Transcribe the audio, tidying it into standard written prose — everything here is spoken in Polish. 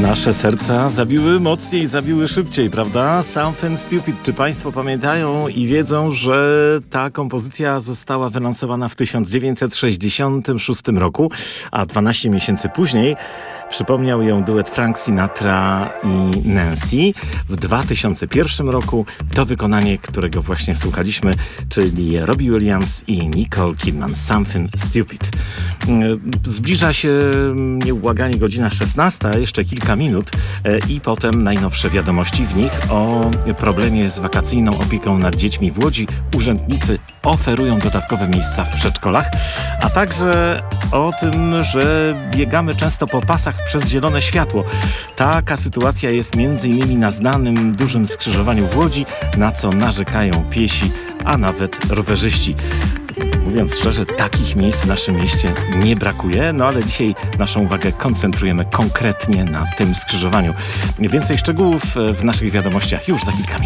Nasze serca zabiły mocniej, zabiły szybciej, prawda? Something Stupid. Czy Państwo pamiętają i wiedzą, że ta kompozycja została wylansowana w 1966 roku, a 12 miesięcy później przypomniał ją duet Frank Sinatra i Nancy. W 2001 roku to wykonanie, którego właśnie słuchaliśmy, czyli Robbie Williams i Nicole Kidman. Something Stupid. Zbliża się nieubłaganie godzina 16, jeszcze kilka minut i potem najnowsze wiadomości. W nich o problemie z wakacyjną opieką nad dziećmi w Łodzi. Urzędnicy oferują dodatkowe miejsca w przedszkolach, a także o tym, że biegamy często po pasach przez zielone światło. Taka sytuacja jest m.in. na znanym dużym skrzyżowaniu w Łodzi, na co narzekają piesi, a nawet rowerzyści. Mówiąc szczerze, takich miejsc w naszym mieście nie brakuje, no ale dzisiaj naszą uwagę koncentrujemy konkretnie na tym skrzyżowaniu. Więcej szczegółów w naszych wiadomościach już za kilka minut.